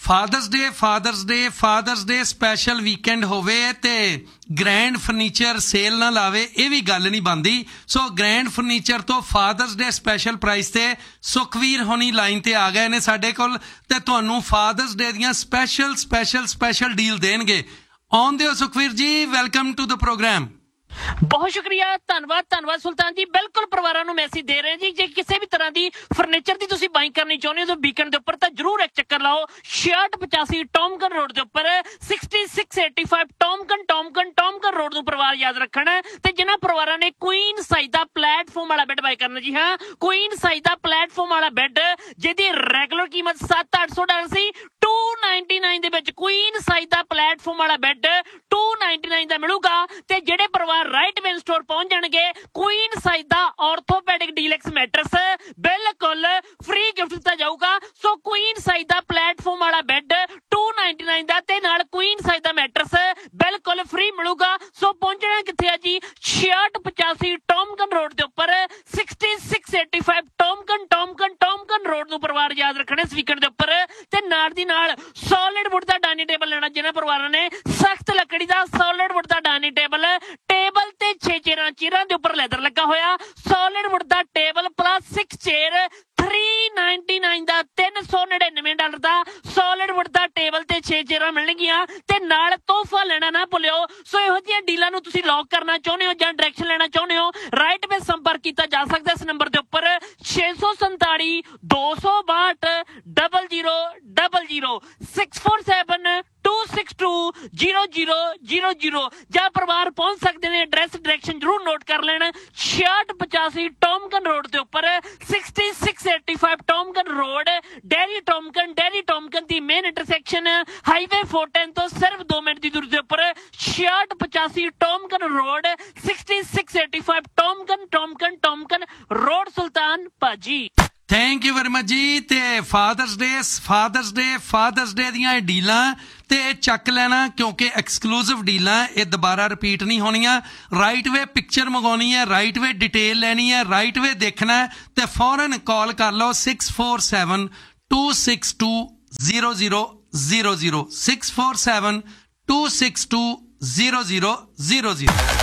Fathers ਡੇ special weekend ਹੋਵੇ ਤੇ grand furniture sale ਨਾ ਲਾਵੇ, ਇਹ ਵੀ ਗੱਲ ਨਹੀਂ ਬਣਦੀ। ਸੋ ਗ੍ਰੈਂਡ ਫਰਨੀਚਰ ਤੋਂ ਫਾਦਰਸ ਡੇ ਸਪੈਸ਼ਲ ਪ੍ਰਾਈਸ ਤੇ ਸੁਖਵੀਰ ਹੋਣੀ ਲਾਈਨ ਤੇ ਆ ਗਏ ਨੇ ਸਾਡੇ ਕੋਲ ਤੇ ਤੁਹਾਨੂੰ ਫਾਦਰਸ ਡੇ ਦੀਆਂ ਸਪੈਸ਼ਲ ਡੀਲ ਦੇਣਗੇ। ਆਉਂਦੇ ਹੋ ਸੁਖਵੀਰ ਜੀ, ਵੈਲਕਮ ਟੂ ਦ ਪ੍ਰੋਗਰਾਮ। ਬਹੁਤ ਸ਼ੁਕਰੀਆ, ਧੰਨਵਾਦ ਸੁਲਤਾਨ ਜੀ। ਬਿਲਕੁਲ ਪਰਿਵਾਰਾਂ ਨੂੰ ਮੈਸੇਜ ਦੇ ਰਹੇ ਜੀ, ਜੇ ਕਿਸੇ ਵੀ ਤਰ੍ਹਾਂ ਦੀ ਫਰਨੀਚਰ ਦੀ ਤੁਸੀਂ ਬਾਈਂਗ ਕਰਨੀ ਚਾਹੁੰਦੇ ਹੋ ਤਾਂ ਵੀਕਐਂਡ ਦੇ ਉੱਪਰ ਤਾਂ ਜਰੂਰ ਇੱਕ ਚੱਕਰ ਲਾਓ। 6685 ਟੌਮਕਨ ਰੋਡ ਦੇ ਉੱਪਰ 6685 ਟੌਮਕਨ ਰੋਡ ਨੂੰ ਪਰਿਵਾਰ ਯਾਦ ਰੱਖਣਾ। ਤੇ ਜਿਨ੍ਹਾਂ ਪਰਿਵਾਰਾਂ ਨੇ ਕੁਈਨ ਸਾਈਜ਼ ਦਾ ਪਲੇਟਫਾਰਮ ਵਾਲਾ ਬੈੱਡ ਬਾਈ ਕਰਨਾ, ਜੀ ਹਾਂ, ਕੁਈਨ ਸਾਈਜ਼ ਦਾ ਪਲੇਟਫਾਰਮ ਵਾਲਾ ਬੈੱਡ ਜਿਹਦੀ ਰੈਗੂਲਰ ਕੀਮਤ $700-800 ਸੀ, $299 ਦੇ ਵਿੱਚ ਕੁਈਨ ਸਾਈਜ਼ ਦਾ ਪਲੇਟਫਾਰਮ ਵਾਲਾ ਬੈੱਡ $299 ਦਾ ਮਿਲੂਗਾ। ਤੇ ਜਿਹੜੇ ਪਰਿਵਾਰ ਰਾਈਟ ਮੇਨ ਸਟੋਰ ਪਹੁੰਚ ਜਾਣਗੇ, ਕੁਈਨ ਸਾਈਜ਼ ਦਾ ਆਰਥੋਪੈਡਿਕ ਡੀਲੈਕਸ ਮੈਟਰਸ ਬਿਲਕੁਲ ਫ੍ਰੀ ਗਿਫਟ ਦਿੱਤਾ ਜਾਊਗਾ। ਸੋ ਕੁਈਨ ਸਾਈਜ਼ ਦਾ ਪਲੇਟਫਾਰਮ ਵਾਲਾ ਬੈੱਡ $299 ਦਾ ਤੇ ਨਾਲ ਕੁਈਨ ਸਾਈਜ਼ ਦਾ ਮੈਟਰਸ ਬਿਲਕੁਲ ਫ੍ਰੀ ਮਿਲੂਗਾ। ਸੋ ਪਹੁੰਚਣਾ ਕਿੱਥੇ ਆ ਜੀ? 6685 ਟੌਮਕਨ ਰੋਡ ਦੇ ਉੱਪਰ 6685 ਟੌਮਕਨ ਰੋਡ ਨੂੰ ਪਰਿਵਾਰ ਯਾਦ ਰੱਖਣਾ ਇਸ ਵੀਕਐਂਡ ਦੇ ਉੱਪਰ। ਤੇ ਨਾਲ ਦੀ ਨਾਲ ਸੋਲਿਡ ਵੁੱਡ ਦਾ ਡਾਈਨਿੰਗ ਟੇਬਲ ਲੈਣਾ, ਜਿਹਨਾਂ ਪਰਿਵਾਰਾਂ ਨੇ ਸਖਤ ਲੱਕੜੀ ਦਾ ਸੋਲਿਡ ਵੁੱਡ ਦਾ ਡਾਈਨਿੰਗ ਟੇਬਲ ਤੇ 6 ਚੇਅਰਾਂ ਦੇ ਉੱਪਰ ਲੈਦਰ ਲੱਗਾ ਹੋਇਆ, ਸੋਲਿਡ ਵੁੱਡ ਦਾ ਟੇਬਲ ਪਲੱਸ 6 ਚੇਅਰ $399 ਦਾ, $399 ਦਾ ਸੋਲਿਡ ਵੁੱਡ ਦਾ ਟੇਬਲ ਤੇ 6 ਚੇਅਰਾਂ ਮਿਲਣਗੀਆਂ। ਤੇ ਨਾਲ ਤੋਹਫਾ ਲੈਣਾ ਨਾ ਭੁੱਲਿਓ। ਸੋ ਇਹੋ ਜਿਹੀਆਂ ਡੀਲਾਂ ਨੂੰ ਤੁਸੀਂ ਲੌਕ ਕਰਨਾ ਚਾਹੁੰਦੇ ਹੋ ਜਾਂ ਡਾਇਰੈਕਸ਼ਨ ਲੈਣਾ ਚਾਹੁੰਦੇ ਹੋ, ਰਾਈਟ ਵੇ ਸੰਪਰਕ ਕੀਤਾ ਜਾ ਸਕਦਾ ਇਸ ਨੰਬਰ ਦੇ ਉੱਪਰ 647 262 0000 647 262 0000 ਜਾਂ ਪਰਿਵਾਰ ਪਹੁੰਚ ਸਕਦੇ ਨੇ। ਐਡਰੈਸ ਡਾਇਰੈਕਸ਼ਨ ਜਰੂਰ ਨੋਟ ਕਰ ਲੈਣ। 6685 ਟੌਮਕਨ ਰੋਡ ਦੇ ਉੱਪਰ 6685 ਟੌਮਕਨ ਰੋਡ, ਡੈਰੀ ਟੌਮਕਨ ਦੀ ਮੇਨ ਇੰਟਰਸੈਕਸ਼ਨ ਹਾਈਵੇ 410 ਤੋਂ ਸਿਰਫ 2 ਮਿੰਟ ਦੀ ਦੂਰੀ ਦੇ ਉੱਪਰ 6685 ਟੌਮਕਨ ਰੋਡ 6685 ਟੌਮਕਨ ਰੋਡ ਸੁਲਤਾਨ ਭਾਜੀ। ਥੈਂਕ ਯੂ ਵੈਰੀ ਮਚ ਜੀ। ਤੇ ਫਾਦਰਸ ਡੇ ਦੀਆਂ ਇਹ ਡੀਲਾਂ ਤੇ ਚੱਕ ਲੈਣਾ, ਕਿਉਂਕਿ ਐਕਸਕਲੂਸਿਵ ਡੀਲਾਂ, ਇਹ ਦੁਬਾਰਾ ਰਿਪੀਟ ਨਹੀਂ ਹੋਣੀਆਂ। ਰਾਈਟ ਵੇ ਪਿਕਚਰ ਮੰਗਾਉਣੀ ਹੈ, ਰਾਈਟ ਵੇ ਡਿਟੇਲ ਲੈਣੀ ਹੈ, ਰਾਈਟ ਵੇ ਦੇਖਣਾ ਤੇ ਫੌਰਨ ਕਾਲ ਕਰ ਲਓ 647 262 0000 647 262 0000।